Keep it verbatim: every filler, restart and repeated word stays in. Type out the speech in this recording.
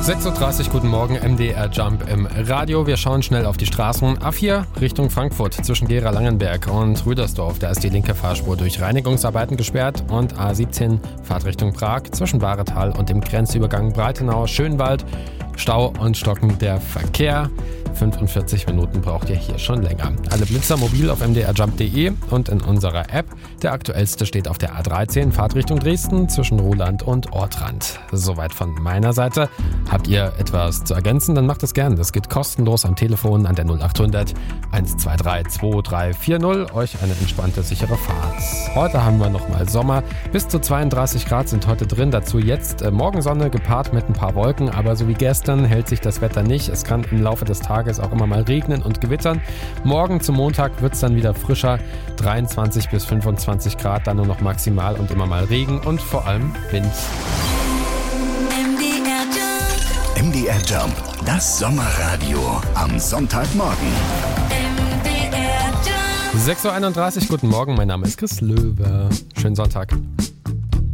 sechs Uhr dreißig, guten Morgen, M D R Jump im Radio. Wir schauen schnell auf die Straßen. A vier Richtung Frankfurt zwischen Gera-Langenberg und Rüdersdorf. Da ist die linke Fahrspur durch Reinigungsarbeiten gesperrt. Und A siebzehn Fahrt Richtung Prag zwischen Bahretal und dem Grenzübergang Breitenau-Schönwald. Stau und stockender Verkehr. fünfundvierzig Minuten braucht ihr hier schon länger. Alle Blitzer mobil auf m d r jump punkt d e und in unserer App. Der aktuellste steht auf der A dreizehn, Fahrt Richtung Dresden zwischen Roland und Ortrand. Soweit von meiner Seite. Habt ihr etwas zu ergänzen, dann macht es gerne. Das geht kostenlos am Telefon an der null acht hundert eins zwei drei zwei drei vier null. Euch eine entspannte, sichere Fahrt. Heute haben wir nochmal Sommer. Bis zu zweiunddreißig Grad sind heute drin. Dazu jetzt äh, Morgensonne gepaart mit ein paar Wolken. Aber so wie gestern hält sich das Wetter nicht. Es kann im Laufe des Tages auch immer mal regnen und gewittern. Morgen zum Montag wird es dann wieder frischer. dreiundzwanzig bis fünfundzwanzig Grad, dann nur noch maximal und immer mal Regen und vor allem Wind. M D R Jump, das Sommerradio am Sonntagmorgen. sechs Uhr einunddreißig, guten Morgen, mein Name ist Chris Löwe. Schönen Sonntag.